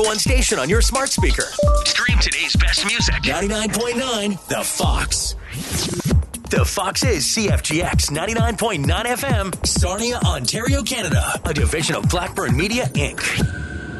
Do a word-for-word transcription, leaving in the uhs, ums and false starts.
one station on your smart speaker. Stream today's best music. ninety-nine point nine The Fox. The Fox is C F G X ninety-nine point nine F M, Sarnia, Ontario, Canada. A division of Blackburn Media, Incorporated.